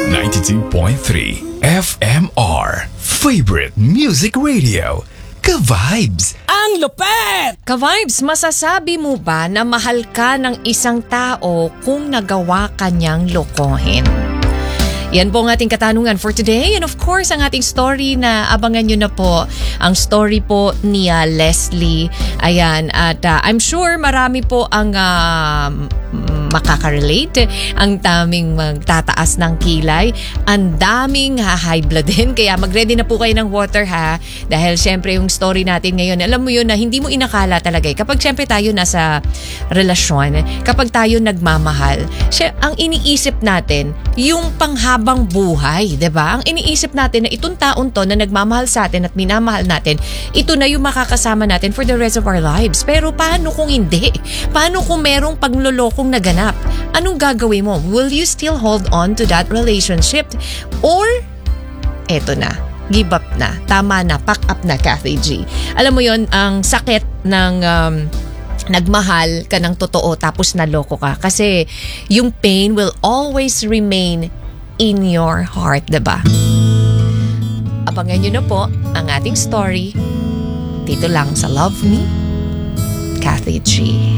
92.3 FMR Favorite Music Radio. Ka-vibes! Ang lupet! Ka-vibes, masasabi mo ba na mahal ka ng isang tao kung nagawa kanyang lokohin? Yan po ang ating katanungan for today. And of course, ang ating story na abangan nyo na po. Ang story po ni Leslie. Ayan. At I'm sure marami po ang makaka-relate. Ang daming magtataas ng kilay. Ang daming high blood din. Kaya mag-ready na po kayo ng water ha. Dahil syempre yung story natin ngayon, alam mo yun na hindi mo inakala talaga. Kapag syempre tayo nasa relasyon, kapag tayo nagmamahal, ang iniisip natin, yung panghabang buhay, 'di ba? Ang iniisip natin na itong taon to na nagmamahal sa atin at minamahal natin, ito na yung makakasama natin for the rest of our lives. Pero paano kung hindi? Paano kung merong paglolokong naganap? Anong gagawin mo? Will you still hold on to that relationship? Or eto na, give up na, tama na, pack up na, Kathy G. Alam mo yon, ang sakit ng nagmahal ka ng totoo tapos naloko ka. Kasi yung pain will always remain in your heart, diba? Abangan nyo na po ang ating story dito lang sa Love Me, Kathy G.